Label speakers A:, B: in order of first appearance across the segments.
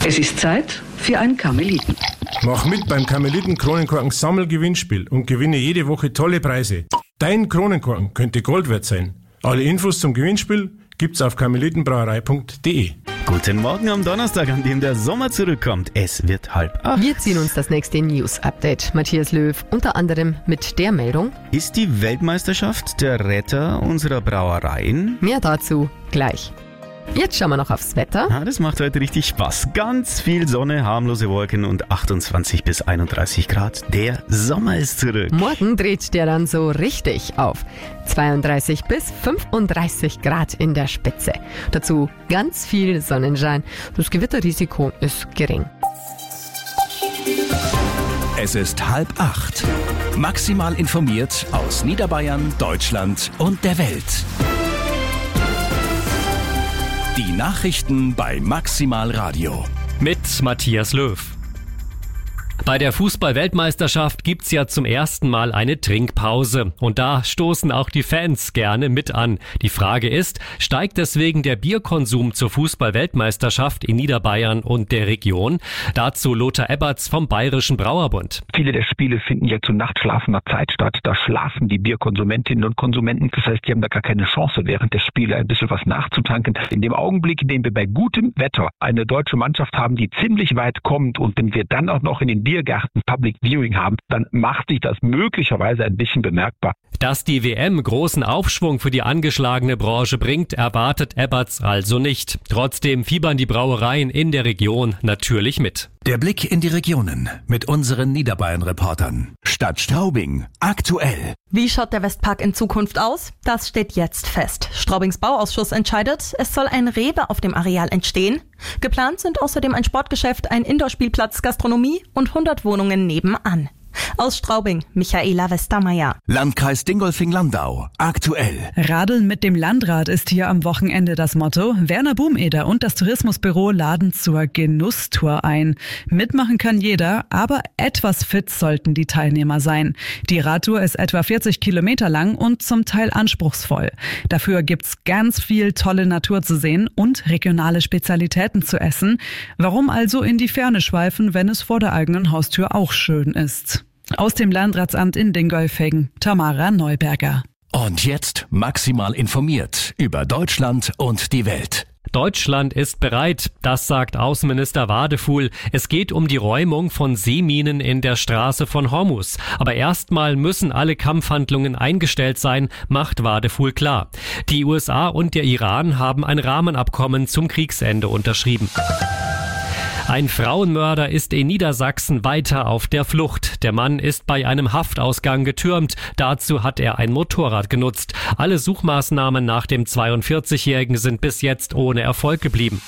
A: Es ist Zeit für ein Karmeliten.
B: Mach mit beim Karmeliten-Kronenkorken-Sammelgewinnspiel und gewinne jede Woche tolle Preise. Dein Kronenkorken könnte Gold wert sein. Alle Infos zum Gewinnspiel gibt's auf karmelitenbrauerei.de.
C: Guten Morgen am Donnerstag, an dem der Sommer zurückkommt. Es wird 7:30.
D: Wir ziehen uns das nächste News-Update. Matthias Löw unter anderem mit der Meldung:
C: Ist die Weltmeisterschaft der Retter unserer Brauereien?
D: Mehr dazu gleich. Jetzt schauen wir noch aufs Wetter.
C: Ja, das macht heute richtig Spaß. Ganz viel Sonne, harmlose Wolken und 28 bis 31 Grad. Der Sommer ist zurück.
D: Morgen dreht der dann so richtig auf. 32 bis 35 Grad in der Spitze. Dazu ganz viel Sonnenschein. Das Gewitterrisiko ist gering.
E: Es ist 7:30. Maximal informiert aus Niederbayern, Deutschland und der Welt. Die Nachrichten bei Maximal Radio.
F: Mit Matthias Löw. Bei der Fußball-Weltmeisterschaft gibt's ja zum ersten Mal eine Trinkpause. Und da stoßen auch die Fans gerne mit an. Die Frage ist, steigt deswegen der Bierkonsum zur Fußball-Weltmeisterschaft in Niederbayern und der Region? Dazu Lothar Eberts vom Bayerischen Brauerbund.
G: Viele der Spiele finden ja zu nachtschlafender Zeit statt. Da schlafen die Bierkonsumentinnen und Konsumenten. Das heißt, die haben da gar keine Chance, während der Spiele ein bisschen was nachzutanken. In dem Augenblick, in dem wir bei gutem Wetter eine deutsche Mannschaft haben, die ziemlich weit kommt, und wenn wir dann auch noch in den Biergarten Public Viewing haben, dann macht sich das möglicherweise ein bisschen bemerkbar.
F: Dass die WM großen Aufschwung für die angeschlagene Branche bringt, erwartet Eberts also nicht. Trotzdem fiebern die Brauereien in der Region natürlich mit.
E: Der Blick in die Regionen mit unseren Niederbayern-Reportern. Stadt Straubing, aktuell.
H: Wie schaut der Westpark in Zukunft aus? Das steht jetzt fest. Straubings Bauausschuss entscheidet, es soll ein Rewe auf dem Areal entstehen. Geplant sind außerdem ein Sportgeschäft, ein Indoorspielplatz, Gastronomie und 100 Wohnungen nebenan. Aus Straubing, Michaela Westermeier.
E: Landkreis Dingolfing-Landau, aktuell.
I: Radeln mit dem Landrad ist hier am Wochenende das Motto. Werner Bumeder und das Tourismusbüro laden zur Genusstour ein. Mitmachen kann jeder, aber etwas fit sollten die Teilnehmer sein. Die Radtour ist etwa 40 Kilometer lang und zum Teil anspruchsvoll. Dafür gibt's ganz viel tolle Natur zu sehen und regionale Spezialitäten zu essen. Warum also in die Ferne schweifen, wenn es vor der eigenen Haustür auch schön ist? Aus dem Landratsamt in Dingolfing, Tamara Neuberger.
E: Und jetzt maximal informiert über Deutschland und die Welt.
F: Deutschland ist bereit, das sagt Außenminister Wadefuhl. Es geht um die Räumung von Seeminen in der Straße von Hormuz. Aber erstmal müssen alle Kampfhandlungen eingestellt sein, macht Wadefuhl klar. Die USA und der Iran haben ein Rahmenabkommen zum Kriegsende unterschrieben. Ein Frauenmörder ist in Niedersachsen weiter auf der Flucht. Der Mann ist bei einem Haftausgang getürmt. Dazu hat er ein Motorrad genutzt. Alle Suchmaßnahmen nach dem 42-Jährigen sind bis jetzt ohne Erfolg geblieben.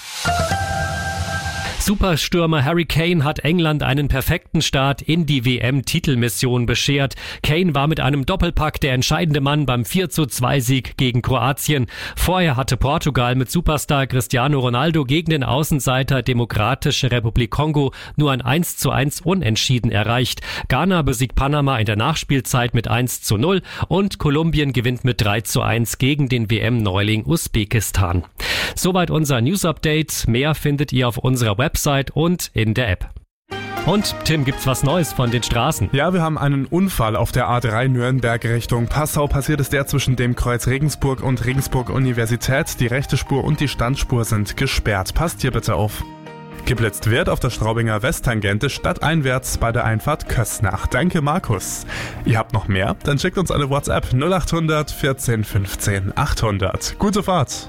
F: Superstürmer Harry Kane hat England einen perfekten Start in die WM-Titelmission beschert. Kane war mit einem Doppelpack der entscheidende Mann beim 4:2-Sieg gegen Kroatien. Vorher hatte Portugal mit Superstar Cristiano Ronaldo gegen den Außenseiter Demokratische Republik Kongo nur ein 1:1 Unentschieden erreicht. Ghana besiegt Panama in der Nachspielzeit mit 1:0 und Kolumbien gewinnt mit 3:1 gegen den WM-Neuling Usbekistan. Soweit unser News-Update. Mehr findet ihr auf unserer Website und in der App. Und Tim, gibt's was Neues von den Straßen?
J: Ja, wir haben einen Unfall auf der A3 Nürnberg Richtung Passau. Passiert ist der zwischen dem Kreuz Regensburg und Regensburg Universität. Die rechte Spur und die Standspur sind gesperrt. Passt hier bitte auf. Geblitzt wird auf der Straubinger Westtangente stadteinwärts bei der Einfahrt Kösnach. Danke, Markus. Ihr habt noch mehr? Dann schickt uns eine WhatsApp 0800 14 15 800. Gute Fahrt.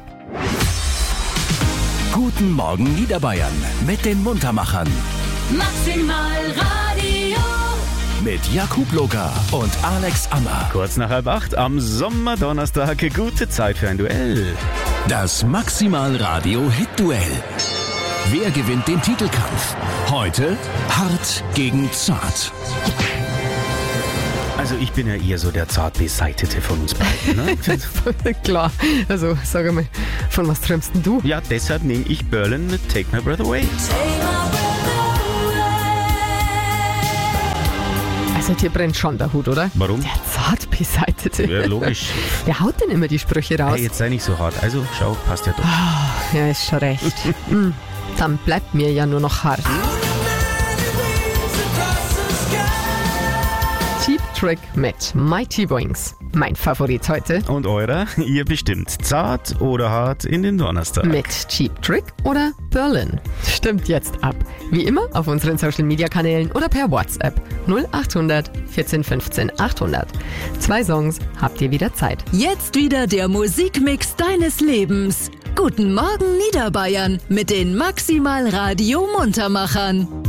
E: Guten Morgen Niederbayern mit den Muntermachern.
K: Maximal Radio.
E: Mit Jakub Loga und Alex Ammer.
C: Kurz nach 7:30 am Sommerdonnerstag. Gute Zeit für ein Duell.
E: Das Maximal Radio Hit-Duell. Wer gewinnt den Titelkampf? Heute hart gegen zart.
C: Also ich bin ja eher so der zart Beseitete von uns beiden. Ne?
D: Klar, also sag einmal, von was träumst denn du?
C: Ja, deshalb nehme ich Berlin mit Take My Breath Away.
D: Also dir brennt schon der Hut, oder?
C: Warum?
D: Der zart Beseitete.
C: Ja, logisch.
D: Wer haut denn immer die Sprüche raus?
C: Hey, jetzt sei nicht so hart. Also schau, passt ja doch.
D: Ja, ist schon recht. Dann bleibt mir ja nur noch hart. Cheap Trick mit Mighty Wings. Mein Favorit heute.
C: Und eurer? Ihr bestimmt. Zart oder hart in den Donnerstag.
D: Mit Cheap Trick oder Berlin. Stimmt jetzt ab. Wie immer auf unseren Social Media Kanälen oder per WhatsApp 0800 14 15 800. 2 Songs habt ihr wieder Zeit.
K: Jetzt wieder der Musikmix deines Lebens. Guten Morgen Niederbayern mit den Maximal Radio Muntermachern.